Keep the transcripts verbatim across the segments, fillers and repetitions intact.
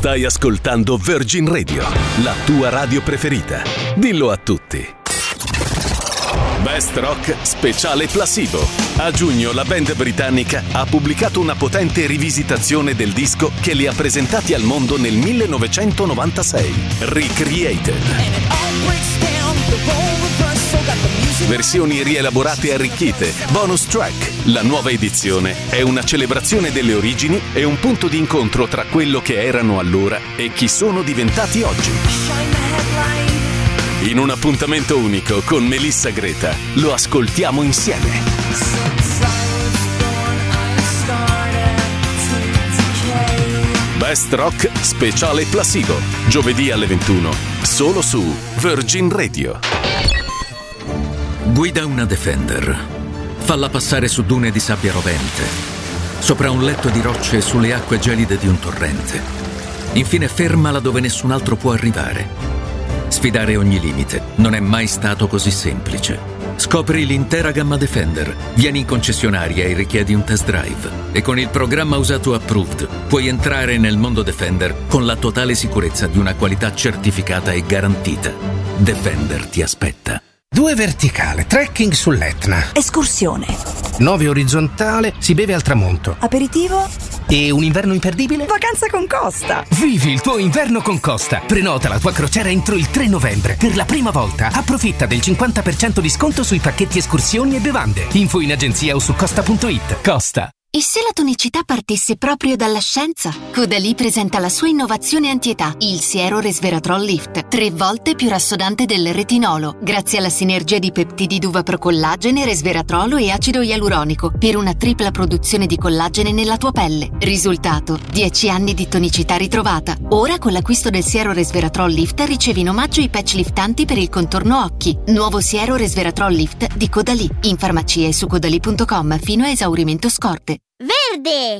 Stai ascoltando Virgin Radio, la tua radio preferita. Dillo a tutti. Best Rock Speciale Placebo. A giugno la band britannica ha pubblicato una potente rivisitazione del disco che li ha presentati al mondo nel millenovecentonovantasei, Recreated. Versioni rielaborate e arricchite, bonus track. La nuova edizione è una celebrazione delle origini e un punto di incontro tra quello che erano allora e chi sono diventati oggi. In un appuntamento unico con Melissa Greta, lo ascoltiamo insieme. Best Rock Speciale Placebo, giovedì alle ventuno, solo su Virgin Radio. Guida una Defender. Falla passare su dune di sabbia rovente, sopra un letto di rocce sulle acque gelide di un torrente. Infine fermala dove nessun altro può arrivare. Sfidare ogni limite non è mai stato così semplice. Scopri l'intera gamma Defender. Vieni in concessionaria e richiedi un test drive. E con il programma Usato Approved puoi entrare nel mondo Defender con la totale sicurezza di una qualità certificata e garantita. Defender ti aspetta. Due verticale, trekking sull'Etna. Escursione. Nove orizzontale, si beve al tramonto. Aperitivo. E un inverno imperdibile? Vacanza con Costa. Vivi il tuo inverno con Costa. Prenota la tua crociera entro il tre novembre. Per la prima volta approfitta del cinquanta per cento di sconto sui pacchetti escursioni e bevande. Info in agenzia o su costa punto it. Costa. E se la tonicità partisse proprio dalla scienza? Caudalie presenta la sua innovazione antietà, il siero resveratrol lift, tre volte più rassodante del retinolo, grazie alla sinergia di peptidi d'uva procollagene, resveratrolo e acido ialuronico, per una tripla produzione di collagene nella tua pelle. Risultato: dieci anni di tonicità ritrovata. Ora con l'acquisto del siero resveratrol lift ricevi in omaggio i patch liftanti per il contorno occhi. Nuovo siero resveratrol lift di Caudalie, in farmacia e su caudalie punto com fino a esaurimento scorte. Verde,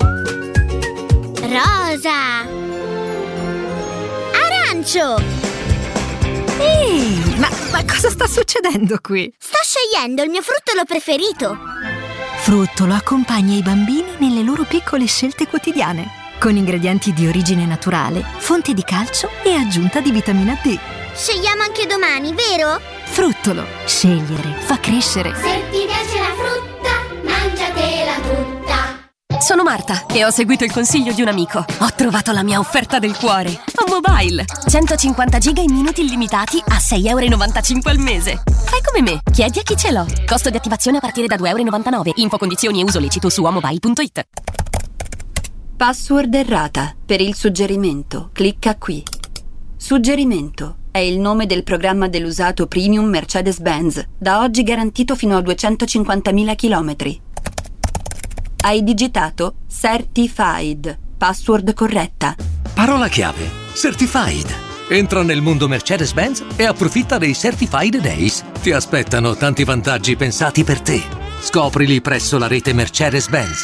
rosa, arancio. Ehi, ma, ma cosa sta succedendo qui? Sto scegliendo il mio fruttolo preferito. Fruttolo accompagna i bambini nelle loro piccole scelte quotidiane, con ingredienti di origine naturale, fonte di calcio e aggiunta di vitamina D. Scegliamo anche domani, vero? Fruttolo, scegliere fa crescere. Se ti piace la frutta, mangiatela tutta. Sono Marta e ho seguito il consiglio di un amico. Ho trovato la mia offerta del cuore. A Mobile. centocinquanta giga in minuti illimitati a sei e novantacinque euro al mese. Fai come me. Chiedi a chi ce l'ho. Costo di attivazione a partire da due e novantanove euro. Info, condizioni e uso lecito su amobile punto it. Password errata. Per il suggerimento, clicca qui. Suggerimento è il nome del programma dell'usato premium Mercedes-Benz, da oggi garantito fino a duecentocinquantamila chilometri. Hai digitato Certified, password corretta. Parola chiave, Certified. Entra nel mondo Mercedes-Benz e approfitta dei Certified Days. Ti aspettano tanti vantaggi pensati per te. Scoprili presso la rete Mercedes-Benz.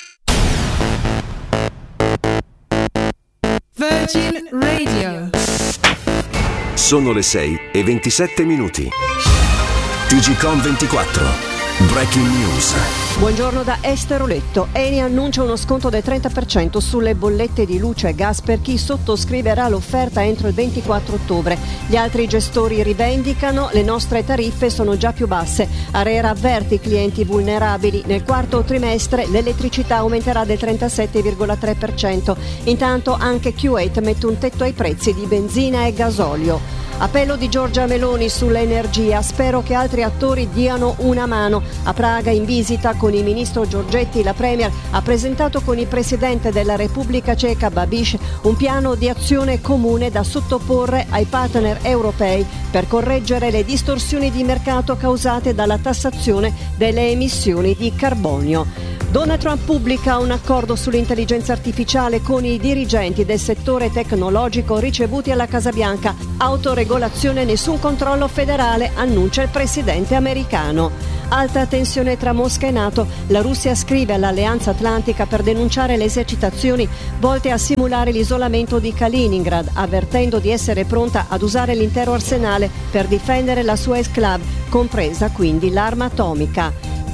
Virgin Radio. Sono le sei e ventisette minuti. T G Com ventiquattro. Breaking News. Buongiorno da Esteroletto. Eni annuncia uno sconto del trenta per cento sulle bollette di luce e gas per chi sottoscriverà l'offerta entro il ventiquattro ottobre. Gli altri gestori rivendicano: le nostre tariffe sono già più basse. Arera avverte i clienti vulnerabili. Nel quarto trimestre l'elettricità aumenterà del trentasette virgola tre per cento. Intanto anche Kuwait mette un tetto ai prezzi di benzina e gasolio. Appello di Giorgia Meloni sull'energia. Spero che altri attori diano una mano. A Praga, in visita con il ministro Giorgetti, la Premier ha presentato con il presidente della Repubblica Ceca Babiš un piano di azione comune da sottoporre ai partner europei per correggere le distorsioni di mercato causate dalla tassazione delle emissioni di carbonio. Donald Trump pubblica un accordo sull'intelligenza artificiale con i dirigenti del settore tecnologico ricevuti alla Casa Bianca. Autoregolazione, nessun controllo federale, annuncia il presidente americano. Alta tensione tra Mosca e NATO. La Russia scrive all'Alleanza Atlantica per denunciare le esercitazioni volte a simulare l'isolamento di Kaliningrad, avvertendo di essere pronta ad usare l'intero arsenale per difendere la sua exclave, compresa quindi l'arma atomica.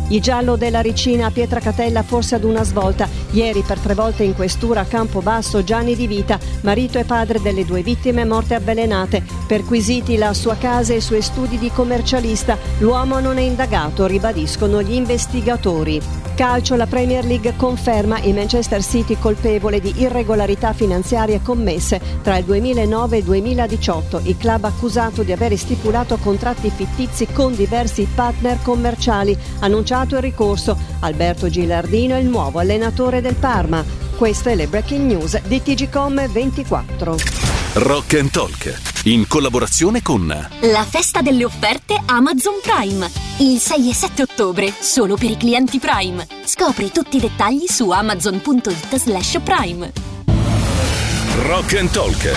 I giallo della Ricina a Pietracatella forse ad una svolta. Ieri per tre volte in questura a Campobasso Gianni Di Vita, marito e padre delle due vittime morte avvelenate. Perquisiti la sua casa e i suoi studi di commercialista. L'uomo non è indagato, ribadiscono gli investigatori. Calcio, la Premier League conferma il Manchester City colpevole di irregolarità finanziarie commesse tra il duemilanove e il duemiladiciotto. Il club accusato di aver stipulato contratti fittizi con diversi partner commerciali. Annunciato il ricorso. Alberto Gilardino è il nuovo allenatore del Parma. Queste le breaking news di T G Com ventiquattro. Rock and Talk, in collaborazione con la festa delle offerte Amazon Prime. Il sei e sette ottobre, solo per i clienti Prime. Scopri tutti i dettagli su amazon.it slash prime. Rock and Talk,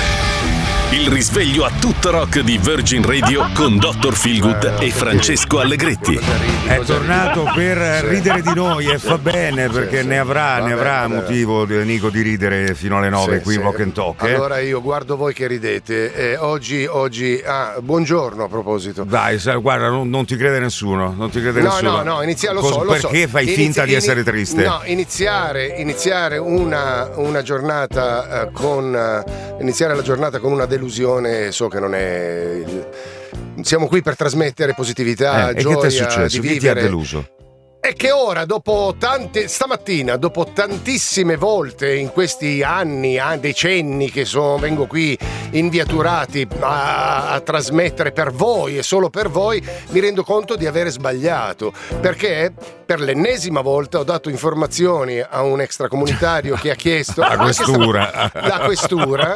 il risveglio a tutto rock di Virgin Radio con dottor Feelgood e Francesco Allegretti. È tornato per ridere di noi e fa bene, perché ne avrà, ne avrà motivo Nico di ridere fino alle nove qui in Rock and Talk. Eh? Allora io guardo voi che ridete. Eh, oggi, oggi, ah, buongiorno a proposito. Dai, guarda, non, non ti crede nessuno, non ti crede no, nessuno. No, no, inizia, lo Cos- so, lo perché so. fai Inizi- finta di ini- essere triste? No, iniziare, iniziare una, una giornata eh, con uh, iniziare la giornata con una delusione, so che non è il... Siamo qui per trasmettere positività, eh, gioia, e che ti è successo? di Chi vivere. ti ha deluso? E che ora, dopo tante, stamattina, dopo tantissime volte in questi anni, decenni che sono, vengo qui inviaturati a, a trasmettere per voi e solo per voi, mi rendo conto di avere sbagliato, perché per l'ennesima volta ho dato informazioni a un extracomunitario che ha chiesto la questura, la questura.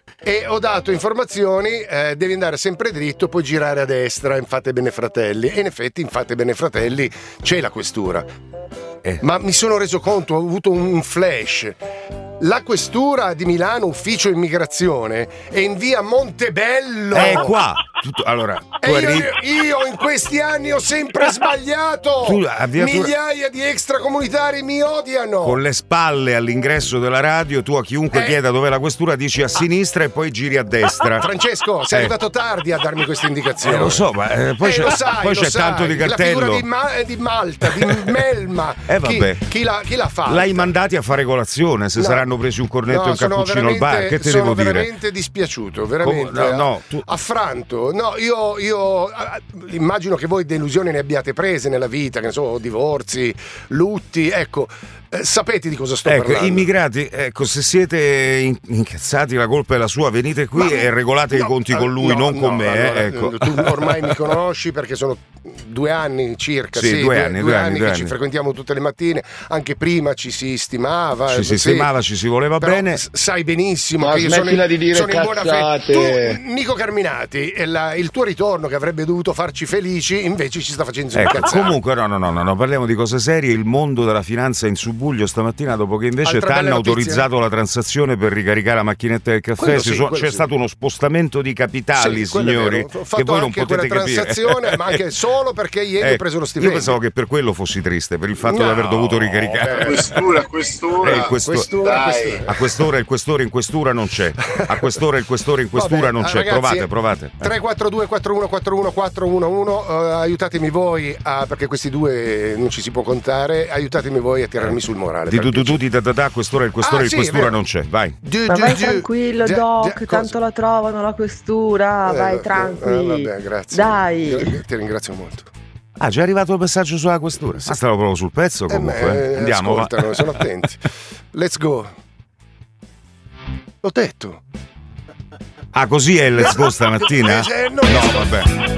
E ho dato informazioni, eh, devi andare sempre dritto, poi girare a destra in Fate Bene Fratelli. E in effetti in Fate Bene Fratelli c'è la questura. Eh. Ma mi sono reso conto, ho avuto un flash. La questura di Milano, ufficio immigrazione, è in via Montebello. È qua. Tutto, allora, tu e arrivi... io, io in questi anni ho sempre sbagliato. Tu, addirittura... Migliaia di extracomunitari mi odiano. Con le spalle all'ingresso della radio, tu a chiunque eh. chieda dov'è la questura dici a ah. sinistra e poi giri a destra. Francesco, sei eh. arrivato tardi a darmi queste indicazioni. Eh, lo so, ma eh, poi, eh, c'è, lo sai, poi lo c'è sai. tanto di cartello. La figura di, Ma- di Malta, di Melma. Eh vabbè. Chi, chi, l'ha, chi l'ha fatta? L'hai mandati a fare colazione, se no. saranno presi un cornetto no, e un cappuccino al bar, che te devo dire? Sono veramente dispiaciuto, veramente Com- no, no, tu... affranto. No, io, io immagino che voi delusioni ne abbiate prese nella vita, che ne so, divorzi, lutti, ecco. Eh, sapete di cosa sto ecco, parlando? Immigrati, ecco, se siete incazzati, la colpa è la sua, venite qui Ma, e regolate no, i conti con lui, no, non con no, me. Allora, eh, ecco. Tu ormai mi conosci perché sono due anni circa, sì, sì, due, due anni, due anni, anni due che anni. ci frequentiamo tutte le mattine, anche prima ci si stimava. Ci si sì, stimava, ci si voleva però bene. Sai benissimo Ma che io sono, in, di dire sono in buona fede. Tu, cazzate. Nico Carminati, la, il tuo ritorno che avrebbe dovuto farci felici, invece ci sta facendo ecco, incazzare. Comunque, no, no, no, no, no, parliamo di cose serie. Il mondo della finanza in subbuglio stamattina, dopo che invece ti hanno autorizzato la transazione per ricaricare la macchinetta del caffè, sì, so, c'è sì. stato uno spostamento di capitali, sì, signori, ho fatto che voi non anche potete quella capire. transazione, ma anche solo perché ieri eh, ho preso lo stipendio. Io pensavo che per quello fossi triste, per il fatto no, di aver dovuto ricaricare. A quest'ora, a quest'ora, eh, questo, questura, dai. a quest'ora il questore in questura non c'è. A quest'ora il questore in questura Vabbè, non c'è. Ragazzi, provate, provate. tre quattro due quattro uno quattro uno quattro uno uno, uh, aiutatemi voi a, perché questi due non ci si può contare. Aiutatemi voi a tirarmi sul morale. Di tu tu tu di da da da quest'ora il questore ah, il sì, questura non c'è. Vai. Du, Ma vai du, tranquillo, du, Doc, du, tanto la trovano la questura, eh, vai tranquillo. Eh, vabbè, grazie. Dai. Ti ringrazio molto. Ah, già è arrivato il messaggio sulla questura. Ah, stavo proprio sul pezzo comunque. Eh, eh. Andiamo, ascoltano, sono attenti. Let's go. L'ho detto. Ah, così è il let's go stamattina? Eh, no, no, vabbè.